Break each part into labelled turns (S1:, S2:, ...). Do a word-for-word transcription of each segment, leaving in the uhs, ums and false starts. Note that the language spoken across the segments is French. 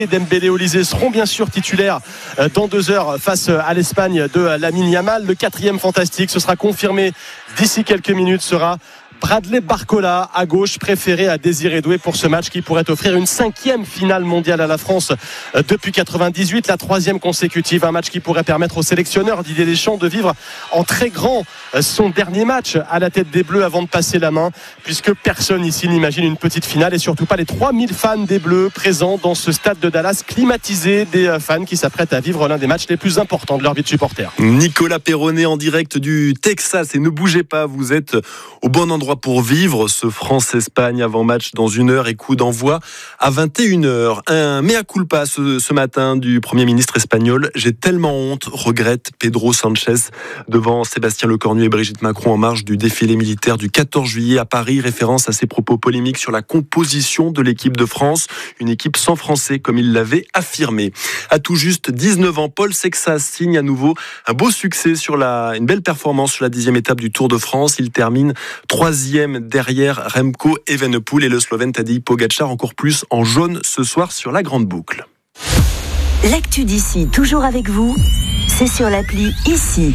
S1: Dembélé, Olysée seront bien sûr titulaires dans deux heures face à l'Espagne de Lamine Yamal. Le quatrième fantastique, ce sera confirmé d'ici quelques minutes, sera Bradley Barcola à gauche, préféré à Désiré Doué pour ce match qui pourrait offrir une cinquième finale mondiale à la France depuis quatre-vingt-dix-huit, la troisième consécutive. Un match qui pourrait permettre au sélectionneur Didier Deschamps de vivre en très grand son dernier match à la tête des Bleus avant de passer la main, puisque personne ici n'imagine une petite finale et surtout pas les trois mille fans des Bleus présents dans ce stade de Dallas climatisé, des fans qui s'apprêtent à vivre l'un des matchs les plus importants de leur vie de supporter.
S2: Nicolas Perronnet en direct du Texas, et ne bougez pas, vous êtes au bon endroit pour vivre ce France-Espagne avant-match dans une heure et coup d'envoi à vingt et une heures. Un mea culpa ce, ce matin du Premier ministre espagnol. J'ai tellement honte, regrette Pedro Sanchez devant Sébastien Lecornu et Brigitte Macron en marge du défilé militaire du quatorze juillet à Paris. Référence à ses propos polémiques sur la composition de l'équipe de France. Une équipe sans Français comme il l'avait affirmé. À tout juste dix-neuf ans, Paul Sexas signe à nouveau un beau succès sur la, une belle performance sur la dixième étape du Tour de France. Il termine troisième derrière Remco Evenepoel et le Slovène Tadej Pogačar, encore plus en jaune ce soir sur la grande boucle.
S3: L'actu d'ici, toujours avec vous, c'est sur l'appli Ici.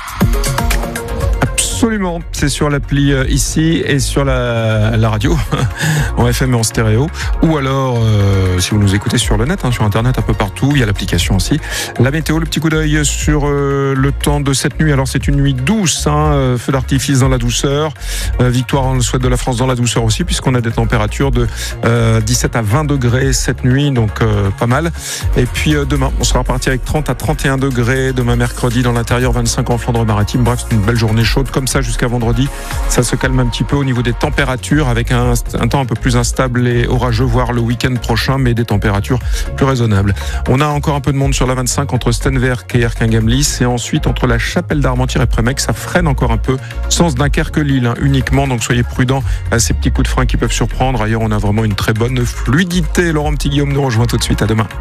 S4: Absolument, c'est sur l'appli euh, ici et sur la, la radio en F M et en stéréo, ou alors euh, si vous nous écoutez sur le net, hein, sur internet un peu partout, il y a l'application aussi. La météo, le petit coup d'œil sur euh, le temps de cette nuit. Alors c'est une nuit douce, hein, euh, feu d'artifice dans la douceur, euh, victoire en le souhaite de la France dans la douceur aussi, puisqu'on a des températures de euh, dix-sept à vingt degrés cette nuit, donc euh, pas mal. Et puis euh, demain, on sera reparti avec trente à trente et un degrés, demain mercredi dans l'intérieur, vingt-cinq en Flandre-Maritime. Bref, c'est une belle journée chaude comme ça jusqu'à vendredi. Ça se calme un petit peu au niveau des températures avec un, un temps un peu plus instable et orageux, voire le week-end prochain, mais des températures plus raisonnables. On a encore un peu de monde sur la vingt-cinq entre Stenwerk et Erquingamlis, et ensuite entre la Chapelle d'Armentières et Prémec, ça freine encore un peu, sens Dunkerque-Lille hein, uniquement, donc soyez prudents à ces petits coups de frein qui peuvent surprendre. Ailleurs, on a vraiment une très bonne fluidité. Laurent Petit-Guillaume nous rejoint tout de suite. À demain.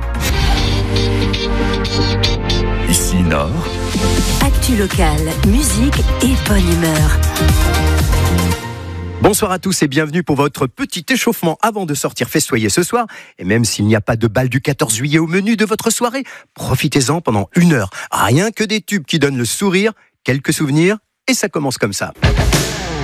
S5: Ici Nord.
S3: Actu locale, musique et bonne humeur.
S5: Bonsoir à tous et bienvenue pour votre petit échauffement avant de sortir festoyer ce soir. Et même s'il n'y a pas de bal du quatorze juillet au menu de votre soirée, profitez-en pendant une heure. Rien que des tubes qui donnent le sourire, quelques souvenirs, et ça commence comme ça.